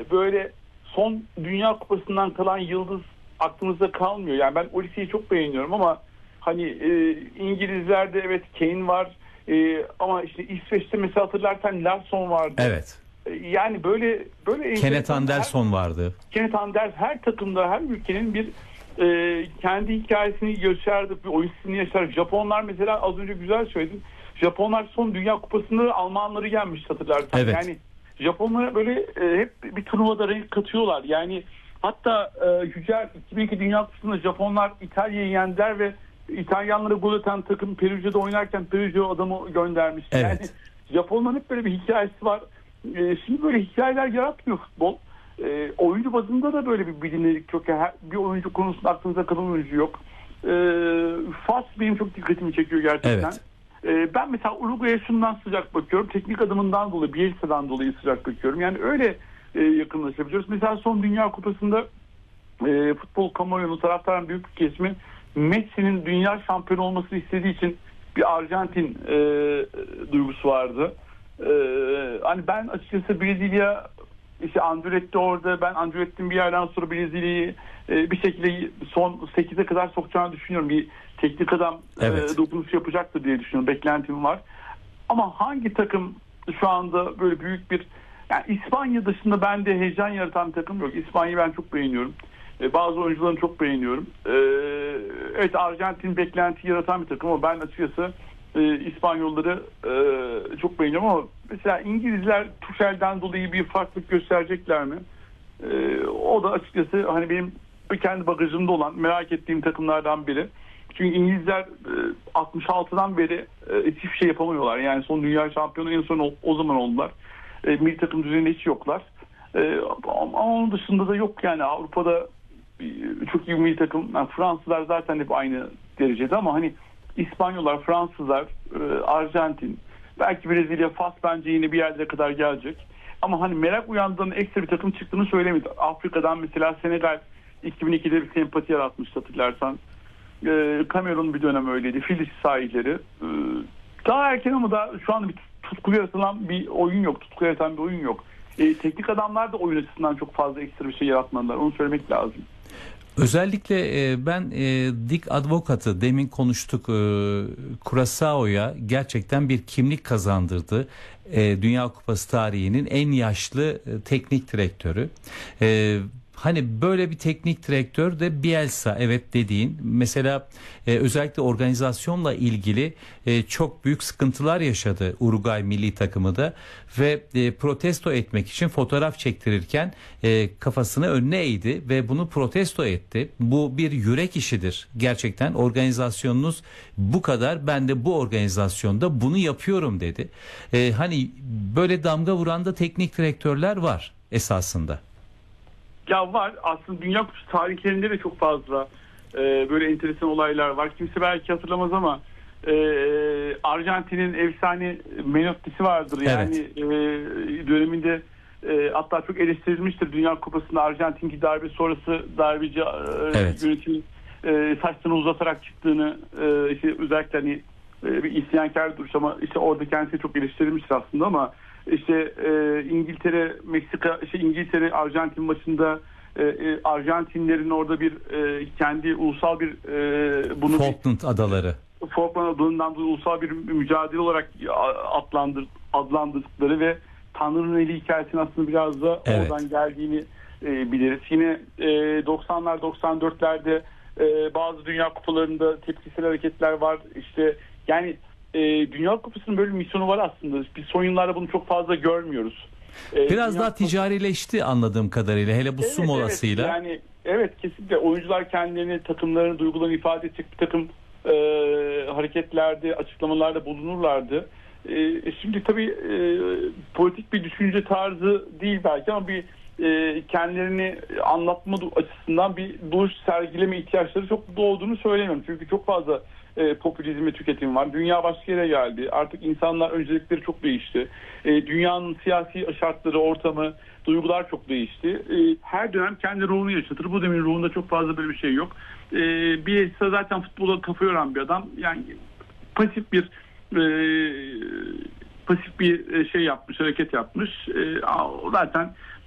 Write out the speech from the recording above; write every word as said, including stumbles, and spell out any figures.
böyle son Dünya Kupası'ndan kalan yıldız aklımızda kalmıyor. Yani ben Olise'yi çok beğeniyorum ama hani e, İngilizlerde evet Kane var e, ama işte İsveç'te mesela hatırlarsan Larsson vardı. Evet. E, yani böyle böyle Kenneth Anderson her, vardı. Kenneth Anderson, her takımda, her ülkenin bir e, kendi hikayesini gösterdi, bir oyuncusunu yaşar. Japonlar mesela az önce güzel söyledin. Japonlar son Dünya Kupası'nda Almanları yenmiş hatırlarsan. Evet. Yani Japonlara böyle e, hep bir turnuvada renk katıyorlar. Yani hatta e, Yücel iki bin iki Dünya Kupası'nda Japonlar İtalya'yı yendiler ve İtalyanlara gol atan takım Perugia'da oynarken Perugia adamı göndermiş. Evet. Yani Japonların hep böyle bir hikayesi var. E, şimdi böyle hikayeler yaratmıyor futbol. E, oyuncu bazında da böyle bir bilinirlik yok. Yani bir oyuncu konusunda aklınıza kalan oyuncu yok. E, Fas benim çok dikkatimi çekiyor gerçekten. Evet. E, ben mesela Uruguay'a şundan sıcak bakıyorum. Teknik adımından dolayı, Bielsa'dan dolayı sıcak bakıyorum. Yani öyle e, yakınlaşabiliyoruz. Mesela son Dünya Kupası'nda e, futbol kamuoyunun, taraftarın büyük bir kesimi Messi'nin dünya şampiyonu olmasını istediği için bir Arjantin e, duygusu vardı. E, hani ben açıkçası Brezilya işte Andretti orada, ben Andretti'nin bir yerden sonra Brezilya'yı e, bir şekilde son sekize kadar sokacağını düşünüyorum. Bir teknik adam evet. e, dokunuş yapacaktır diye düşünüyorum. Beklentim var. Ama hangi takım şu anda böyle büyük bir, yani İspanya dışında bende heyecan yaratan bir takım yok. İspanya'yı ben çok beğeniyorum. E, bazı oyuncularını çok beğeniyorum. E, evet, Arjantin beklenti yaratan bir takım ama ben açıkçası e, İspanyolları e, çok beğeniyorum ama mesela İngilizler Tuchel'den dolayı bir farklılık gösterecekler mi? E, o da açıkçası hani benim kendi bagajımda olan merak ettiğim takımlardan biri. Çünkü İngilizler e, altmış altıdan beri e, hiçbir şey yapamıyorlar. Yani son dünya şampiyonu en son o, o zaman oldular. E, milli takım düzeninde hiç yoklar. E, ama onun dışında da yok yani Avrupa'da e, çok iyi milli takım. Yani Fransızlar zaten hep aynı derecede ama hani İspanyollar, Fransızlar, e, Arjantin, belki Brezilya, Fas bence yine bir yerlere kadar gelecek. Ama hani merak uyandığında ekstra bir takım çıktığını söylemedi. Afrika'dan mesela Senegal iki bin ikide bir sempati yaratmış hatırlarsan. E, Kamerun bir dönem öyleydi. Filiz sahilleri. E, daha erken ama da şu anda bir tutku yaratılan bir oyun yok. Tutku yaratan bir oyun yok. E, teknik adamlar da oyun açısından çok fazla ekstra bir şey yaratmadılar. Onu söylemek lazım. Özellikle e, ben e, Dick Advocaat'ı demin konuştuk, e, Curaçao'ya gerçekten bir kimlik kazandırdı. E, Dünya Kupası tarihinin en yaşlı e, teknik direktörü. E, Hani böyle bir teknik direktör de Bielsa, evet dediğin mesela e, özellikle organizasyonla ilgili e, çok büyük sıkıntılar yaşadı Uruguay milli takımı da ve e, protesto etmek için fotoğraf çektirirken e, kafasını önüne eğdi ve bunu protesto etti. Bu bir yürek işidir gerçekten, organizasyonunuz bu kadar, ben de bu organizasyonda bunu yapıyorum dedi. E, hani böyle damga vuran da teknik direktörler var esasında. Ya var. Aslında Dünya Kupası tarihlerinde de çok fazla e, böyle enteresan olaylar var. Kimse belki hatırlamaz ama e, Arjantin'in efsane Menotti'si vardır. Yani evet. e, döneminde e, hatta çok eleştirilmiştir Dünya Kupası'nda Arjantin'ki darbe sonrası darbeci e, evet. yönetimin e, saçlarını uzatarak çıktığını, e, işte özellikle hani e, bir isyankar duruş ama işte orada kendisi çok eleştirilmiştir aslında ama İşte e, İngiltere, Meksika, işte İngiltere, Arjantin maçında e, e, Arjantinlerin orada bir e, kendi ulusal bir e, bunu Falkland bir, Adaları. Falkland Adaları'ndan dolayı ulusal bir mücadele olarak adlandır, adlandırdıkları ve Tanrı'nın eli hikayesinin aslında biraz da evet. oradan geldiğini e, biliriz. Yine e, doksanlar doksan dörtlerde e, bazı dünya kupalarında tepkisel hareketler var. İşte yani E, Dünya Kupası'nın böyle bir misyonu var aslında. Biz son yıllarda bunu çok fazla görmüyoruz. E, Biraz Dünya daha Kupası... ticarileşti anladığım kadarıyla. Hele bu evet, su molasıyla. Evet, yani evet kesinlikle oyuncular kendilerini, takımlarını, duygularını ifade edecek bir takım e, hareketlerde, açıklamalarda bulunurlardı. E, şimdi tabii e, politik bir düşünce tarzı değil belki ama bir e, kendilerini anlatma açısından bir duruş sergileme ihtiyaçları çok doğduğunu söylemiyorum. Çünkü çok fazla E, popülizm ve tüketim var. Dünya başka yere geldi. Artık insanlar öncelikleri çok değişti. E, dünyanın siyasi şartları, ortamı, duygular çok değişti. E, her dönem kendi ruhunu yaşatır. Bu dönemin ruhunda çok fazla böyle bir şey yok. E, Bielsa zaten futbola kafa yoran bir adam. Yani pasif bir e, pasif bir şey yapmış, hareket yapmış. E, zaten